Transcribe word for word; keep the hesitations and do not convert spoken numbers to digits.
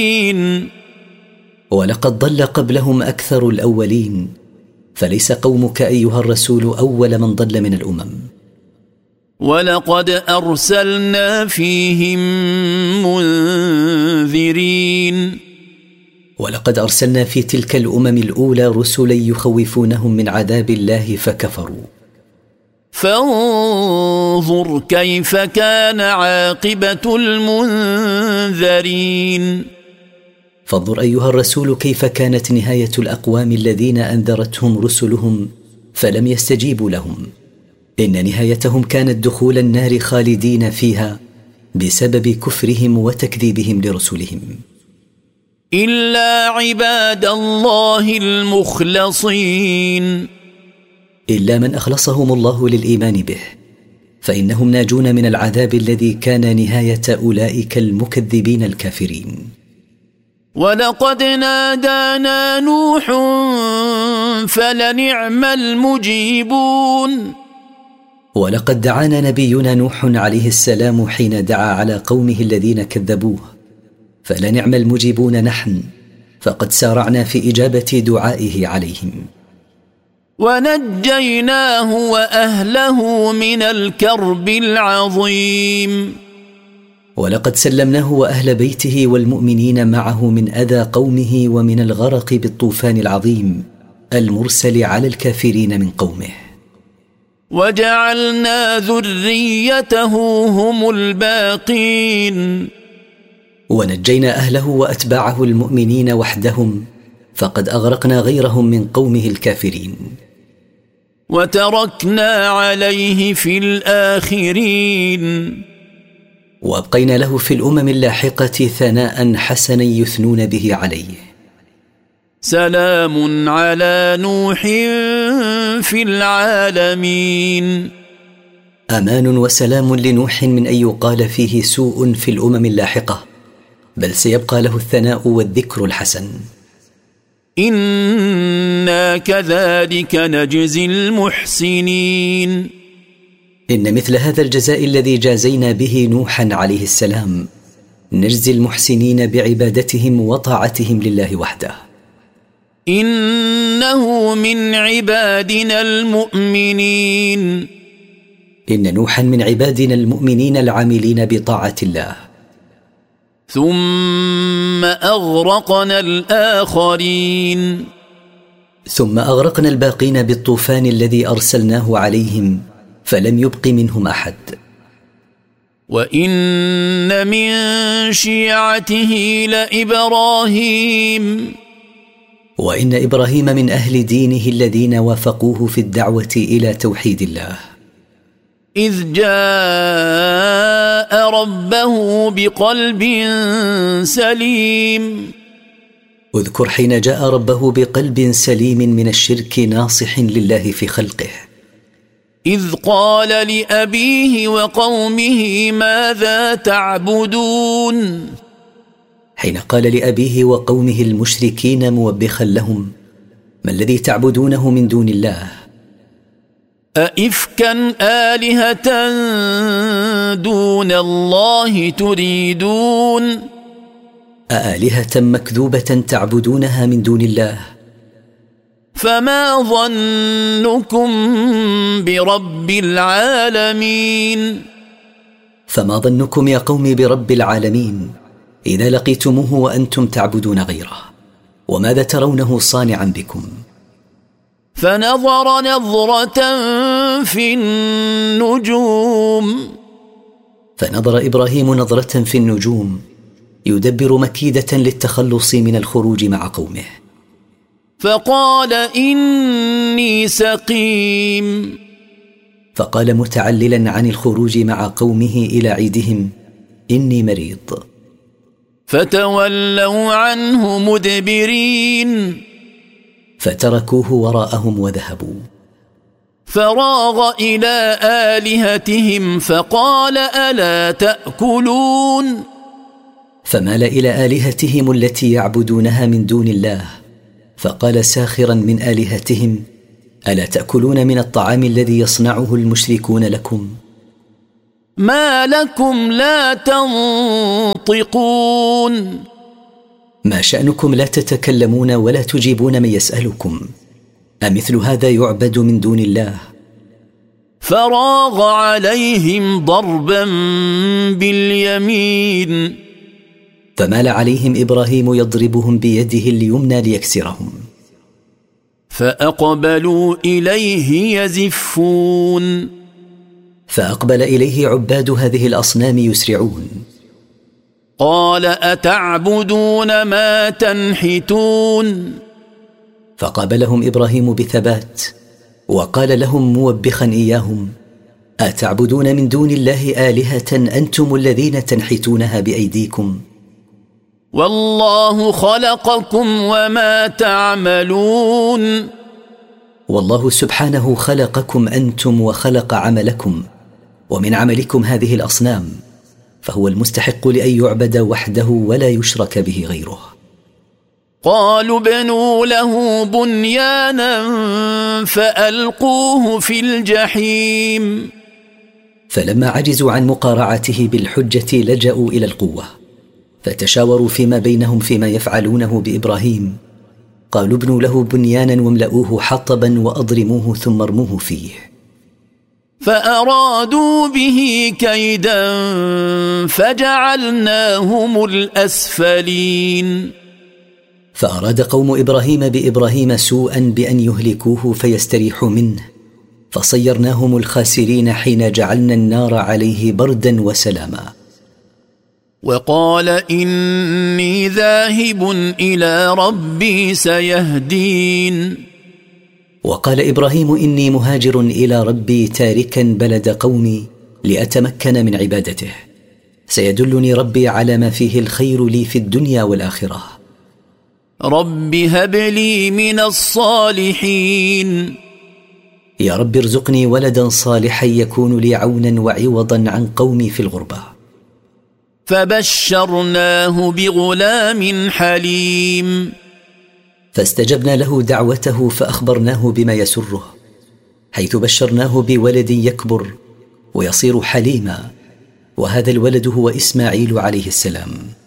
ولقد ضل قبلهم أكثر الأولين، فليس قومك أيها الرسول أول من ضل من الأمم. ولقد أرسلنا فيهم منذرين، ولقد أرسلنا في تلك الأمم الأولى رسلا يخوفونهم من عذاب الله فكفروا. فانظر كيف كان عاقبة المنذرين. فانظر أيها الرسول كيف كانت نهاية الأقوام الذين أنذرتهم رسلهم فلم يستجيبوا لهم، إن نهايتهم كانت دخول النار خالدين فيها بسبب كفرهم وتكذيبهم لرسلهم. إلا عباد الله المخلصين، إلا من أخلصهم الله للإيمان به، فإنهم ناجون من العذاب الذي كان نهاية أولئك المكذبين الكافرين. ولقد نادانا نوح فلنعم المجيبون. ولقد دعانا نبينا نوح عليه السلام حين دعا على قومه الذين كذبوه، فلنعم المجيبون نحن، فقد سارعنا في إجابة دعائه عليهم. ونجيناه وأهله من الكرب العظيم. ولقد سلمناه وأهل بيته والمؤمنين معه من أذى قومه ومن الغرق بالطوفان العظيم المرسل على الكافرين من قومه. وجعلنا ذريته هم الباقين. ونجينا أهله وأتباعه المؤمنين وحدهم، فقد أغرقنا غيرهم من قومه الكافرين. وتركنا عليه في الآخرين. وأبقينا له في الأمم اللاحقة ثناء حسنا يثنون به عليه. سلام على نوح في العالمين. أمان وسلام لنوح من أن يقال فيه سوء في الأمم اللاحقة، بل سيبقى له الثناء والذكر الحسن. إنا كذلك نجزي المحسنين. إن مثل هذا الجزاء الذي جازينا به نوحا عليه السلام نجزي المحسنين بعبادتهم وطاعتهم لله وحده. إنه من عبادنا المؤمنين. إن نوحا من عبادنا المؤمنين العاملين بطاعة الله. ثم أغرقنا الآخرين. ثم أغرقنا الباقين بالطوفان الذي أرسلناه عليهم فلم يبق منهم أحد. وإن من شيعته لإبراهيم. وإن إبراهيم من أهل دينه الذين وافقوه في الدعوة إلى توحيد الله. إذ جاء ربه بقلب سليم. اذكر حين جاء ربه بقلب سليم من الشرك ناصح لله في خلقه. إذ قال لأبيه وقومه ماذا تعبدون. حين قال لأبيه وقومه المشركين موبخا لهم ما الذي تعبدونه من دون الله. أئفكا آلهة دون الله تريدون. أآلهة مكذوبة تعبدونها من دون الله. فما ظنكم برب العالمين. فما ظنكم يا قوم برب العالمين إذا لقيتموه وأنتم تعبدون غيره، وماذا ترونه صانعا بكم. فنظر نظرة في النجوم. فنظر إبراهيم نظرة في النجوم يدبر مكيدة للتخلص من الخروج مع قومه. فقال إني سقيم. فقال متعللا عن الخروج مع قومه إلى عيدهم إني مريض. فتولوا عنه مدبرين. فتركوه وراءهم وذهبوا. فراغ إلى آلهتهم فقال ألا تأكلون. فمال إلى آلهتهم التي يعبدونها من دون الله فقال ساخرا من آلهتهم ألا تأكلون من الطعام الذي يصنعه المشركون لكم. ما لكم لا تنطقون. ما شأنكم لا تتكلمون ولا تجيبون من يسألكم؟ أمثل هذا يعبد من دون الله؟ فراغ عليهم ضربا باليمين فمال عليهم إبراهيم يضربهم بيده اليمنى ليكسرهم. فأقبلوا إليه يزفون فأقبل إليه عباد هذه الأصنام يسرعون. قال أتعبدون ما تنحتون؟ فقابلهم إبراهيم بثبات وقال لهم موبخا إياهم: أتعبدون من دون الله آلهة أنتم الذين تنحتونها بأيديكم؟ والله خلقكم وما تعملون. والله سبحانه خلقكم أنتم وخلق عملكم، ومن عملكم هذه الأصنام، فهو المستحق لأن يعبد وحده ولا يشرك به غيره. قالوا ابنوا له بنيانا فألقوه في الجحيم. فلما عجزوا عن مقارعته بالحجة لجأوا إلى القوة، فتشاوروا فيما بينهم فيما يفعلونه بإبراهيم. قالوا ابنوا له بنيانا واملؤوه حطبا وأضرموه ثم ارموه فيه. فأرادوا به كيدا فجعلناهم الأسفلين. فأراد قوم إبراهيم بإبراهيم سوءا بأن يهلكوه فيستريحوا منه، فصيرناهم الخاسرين حين جعلنا النار عليه بردا وسلاما. وقال إني ذاهب إلى ربي سيهدين. وقال إبراهيم إني مهاجر إلى ربي تاركا بلد قومي لأتمكن من عبادته، سيدلني ربي على ما فيه الخير لي في الدنيا والآخرة. رب هب لي من الصالحين. يا رب ارزقني ولدا صالحا يكون لي عونا وعوضا عن قومي في الغربة. فبشرناه بغلام حليم. فاستجبنا له دعوته فأخبرناه بما يسره، حيث بشرناه بولد يكبر ويصير حليما، وهذا الولد هو إسماعيل عليه السلام.